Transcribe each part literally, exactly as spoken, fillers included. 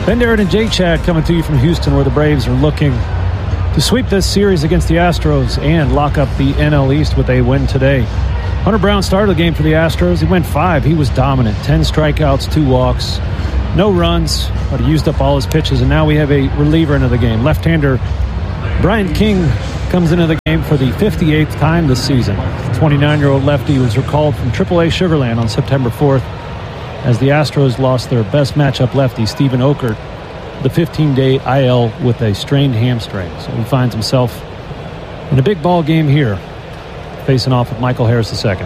Ben Darrett and Jay Chad coming to you from Houston, where the Braves are looking to sweep this series against the Astros and lock up the N L East with a win today. Hunter Brown started the game for the Astros. He went five. He was dominant. ten strikeouts, two walks, no runs, but he used up all his pitches, and now we have a reliever into the game. Left-hander Brian King comes into the game for the fifty-eighth time this season. The twenty-nine-year-old lefty was recalled from triple A Sugarland on September fourth as the Astros lost their best matchup lefty, Stephen Okert, the fifteen-day I L with a strained hamstring. So he finds himself in a big ball game here, facing off with Michael Harris the second.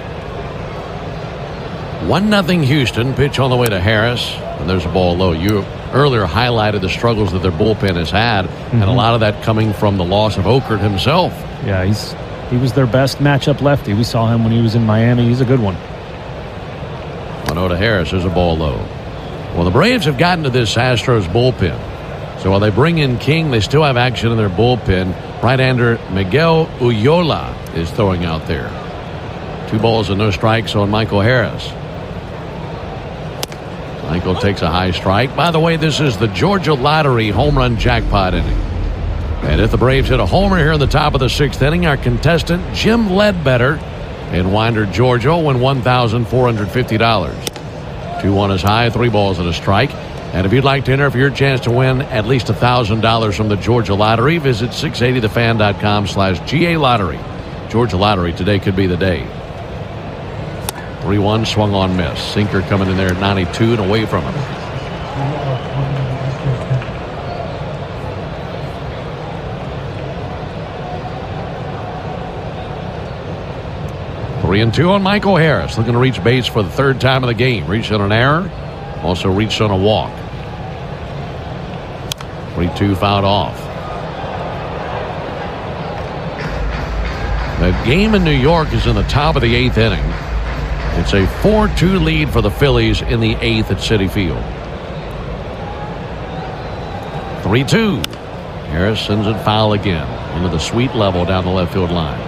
one nothing Houston. Pitch on the way to Harris, and there's a ball low. You earlier highlighted the struggles that their bullpen has had, mm-hmm. and a lot of that coming from the loss of Okert himself. Yeah, he's he was their best matchup lefty. We saw him when he was in Miami. He's a good one. one oh to Harris. There's a ball low. Well, the Braves have gotten to this Astros bullpen. So while they bring in King, they still have action in their bullpen. Right-hander Miguel Ullola is throwing out there. Two balls and no strikes on Michael Harris. Michael takes a high strike. By the way, this is the Georgia Lottery home run jackpot inning. And if the Braves hit a homer here in the top of the sixth inning, our contestant Jim Ledbetter in Winder, Georgia, will win one thousand four hundred fifty dollars. two one is high, three balls and a strike. And if you'd like to enter for your chance to win at least one thousand dollars from the Georgia Lottery, visit six eighty the fan dot com slash G A Lottery. Georgia Lottery, today could be the day. three one swung on miss. Sinker coming in there at ninety-two and away from him. Three and two on Michael Harris, looking to reach base for the third time of the game. Reached on an error, also reached on a walk. three two fouled off. The game in New York is in the top of the eighth inning. It's a four two lead for the Phillies in the eighth at Citi Field. three two. Harris sends it foul again into the sweet level down the left field line.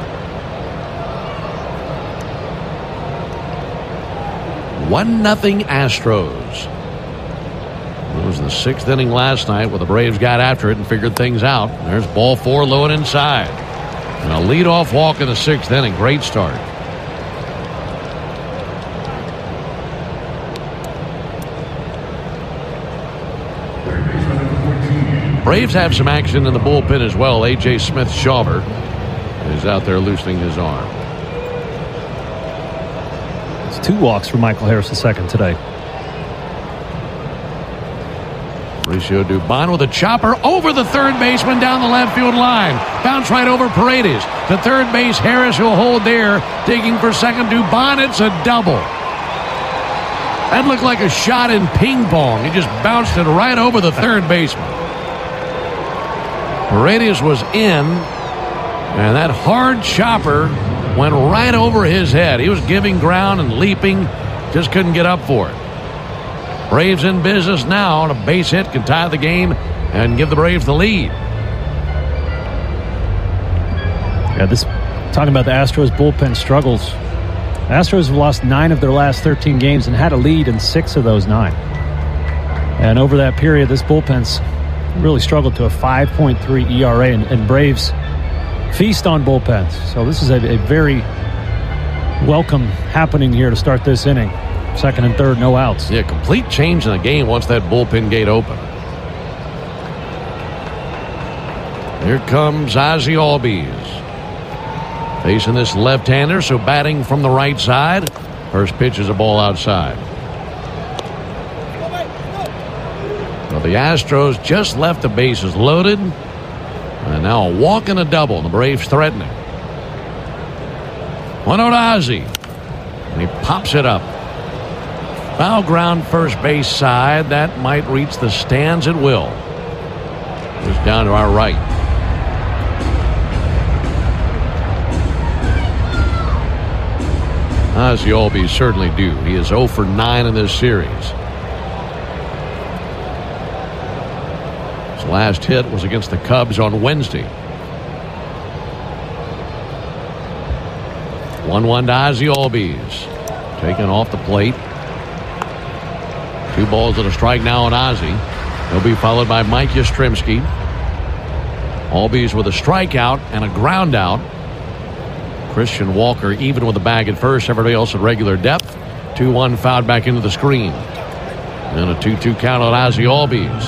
one nothing Astros. It was the sixth inning last night where the Braves got after it and figured things out. There's ball four low and inside. And a leadoff walk in the sixth inning. Great start. Braves have some action in the bullpen as well. A J Smith-Shawver is out there loosening his arm. Two walks for Michael Harris the second today. Mauricio Dubon with a chopper over the third baseman down the left field line. Bounce right over Paredes. To third base, Harris will hold there. Digging for second, Dubon. It's a double. That looked like a shot in ping pong. He just bounced it right over the third baseman. Paredes was in, and that hard chopper went right over his head. He was giving ground and leaping, just couldn't get up for it. Braves in business now, and a base hit can tie the game and give the Braves the lead. Yeah, this talking about the Astros bullpen struggles. The Astros have lost nine of their last thirteen games and had a lead in six of those nine. And over that period, this bullpen's really struggled to a five point three E R A, and, and Braves feast on bullpens. So this is a, a very welcome happening here to start this inning. Second and third, no outs. Yeah, complete change in the game once that bullpen gate opened. Here comes Ozzie Albies. Facing this left-hander, so batting from the right side. First pitch is a ball outside. Well, the Astros just left the bases loaded. And now a walk and a double. The Braves threatening. one oh to Ozzie. And he pops it up. Foul ground first base side. That might reach the stands. It will. It's down to our right. Ozzie Albies certainly do. He is oh for nine in this series. His last hit was against the Cubs on Wednesday. one one to Ozzie Albies. Taken off the plate. Two balls and a strike now on Ozzie. He'll be followed by Mike Yastrzemski. Albies with a strikeout and a ground out. Christian Walker even with a bag at first. Everybody else at regular depth. two one fouled back into the screen. And a two two count on Ozzie Albies.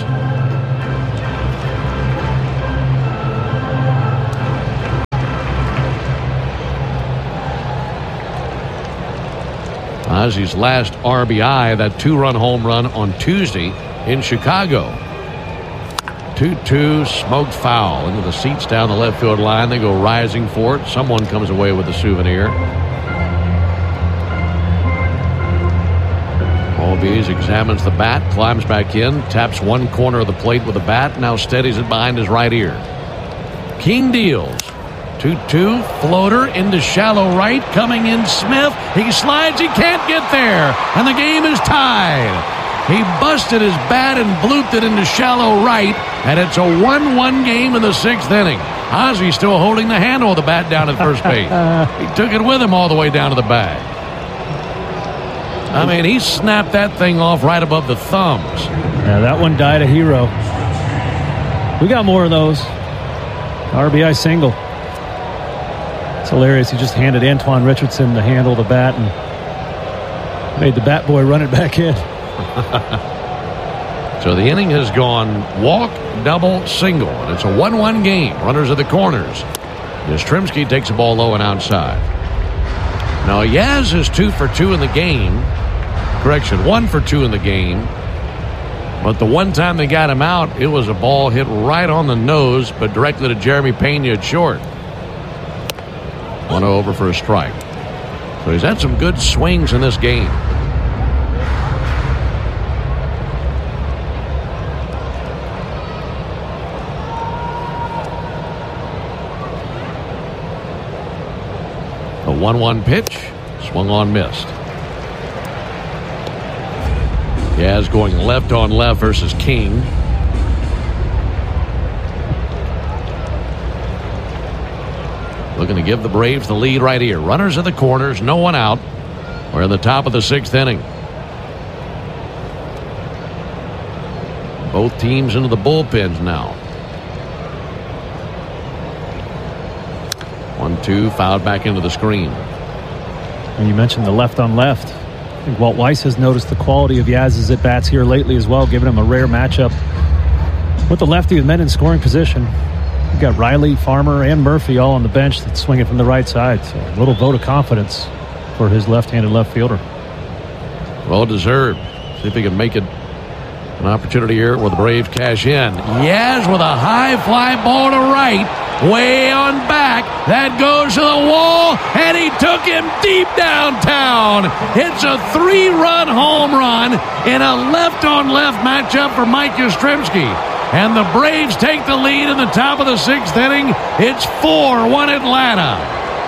Ozzie's last R B I, that two-run home run on Tuesday in Chicago. two two, smoked foul into the seats down the left field line. They go rising for it. Someone comes away with a souvenir. Albies examines the bat, climbs back in, taps one corner of the plate with a bat, now steadies it behind his right ear. King deals. two two, floater into shallow right, coming in Smith. He slides, he can't get there, and the game is tied. He busted his bat and blooped it into shallow right, and it's a one one game in the sixth inning. Ozzie still holding the handle of the bat down at first base. He took it with him all the way down to the bag. I mean, he snapped that thing off right above the thumbs. Yeah, that one died a hero. We got more of those. R B I single. It's hilarious. He just handed Antoine Richardson the handle of the bat and made the bat boy run it back in. So the inning has gone walk, double, single, and it's a one one game. Runners at the corners. Yastrzemski takes the ball low and outside. Now Yaz is two for two in the game. Correction, one for two in the game. But the one time they got him out, it was a ball hit right on the nose, but directly to Jeremy Pena at short. one oh over for a strike. So he's had some good swings in this game. A one one pitch, swung on, missed. Yaz going left on left versus King. Looking to give the Braves the lead right here. Runners in the corners, no one out. We're in the top of the sixth inning. Both teams into the bullpens now. one two, fouled back into the screen. And you mentioned the left on left. I think Walt Weiss has noticed the quality of Yaz's at-bats here lately as well, giving him a rare matchup with the lefty with men in scoring position. You've got Riley, Farmer, and Murphy all on the bench that's swinging from the right side. So a little vote of confidence for his left-handed left fielder. Well deserved. See if he can make it an opportunity here where the Braves cash in. Yaz with a high fly ball to right. Way on back. That goes to the wall, and he took him deep downtown. It's a three-run home run in a left-on-left matchup for Mike Yastrzemski. And the Braves take the lead in the top of the sixth inning. It's four one Atlanta.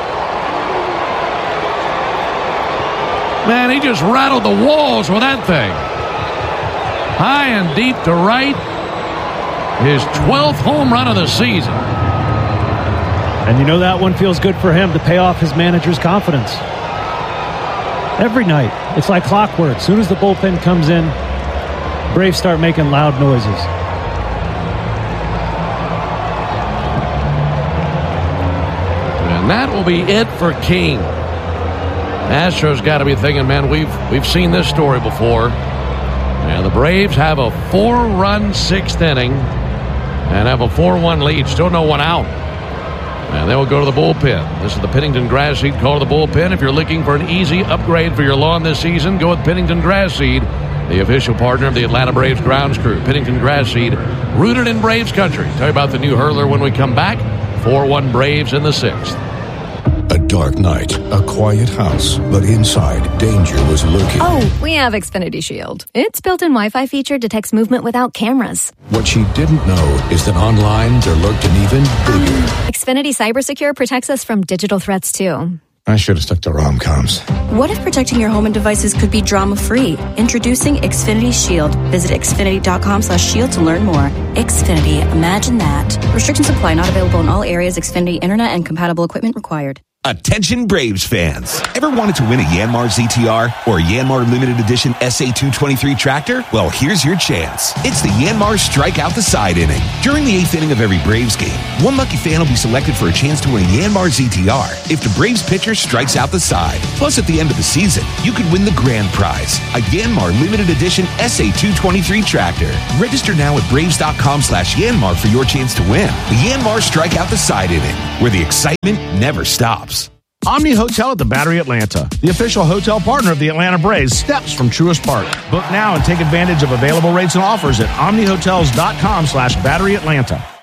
Man, he just rattled the walls with that thing. High and deep to right. His twelfth home run of the season. And you know that one feels good for him to pay off his manager's confidence. Every night, it's like clockwork. As soon as the bullpen comes in, Braves start making loud noises. And that will be it for King. Astros got to be thinking, man, we've we've seen this story before. And the Braves have a four-run sixth inning and have a four one lead. Still no one out. And they will go to the bullpen. This is the Pennington Grass Seed call to the bullpen. If you're looking for an easy upgrade for your lawn this season, go with Pennington Grass Seed, the official partner of the Atlanta Braves grounds crew. Pennington Grass Seed, rooted in Braves country. Tell you about the new hurler when we come back. four one Braves in the sixth. A dark night, a quiet house, but inside, danger was lurking. Oh, we have Xfinity Shield. Its built-in Wi-Fi feature detects movement without cameras. What she didn't know is that online there lurked an even bigger. Xfinity CyberSecure protects us from digital threats, too. I should have stuck to rom-coms. What if protecting your home and devices could be drama-free? Introducing Xfinity Shield. Visit Xfinity.com slash shield to learn more. Xfinity, imagine that. Restrictions apply, not available in all areas. Xfinity Internet and compatible equipment required. Attention Braves fans. Ever wanted to win a Yanmar Z T R or a Yanmar Limited Edition S A two twenty-three tractor? Well, here's your chance. It's the Yanmar Strike Out the Side inning. During the eighth inning of every Braves game, one lucky fan will be selected for a chance to win a Yanmar Z T R if the Braves pitcher strikes out the side. Plus, at the end of the season, you could win the grand prize, a Yanmar Limited Edition S A two twenty-three tractor. Register now at braves.com slash Yanmar for your chance to win the Yanmar Strike Out the Side inning, where the excitement never stops. Omni Hotel at the Battery Atlanta, the official hotel partner of the Atlanta Braves, steps from Truist Park. Book now and take advantage of available rates and offers at omnihotels.com slash Battery Atlanta.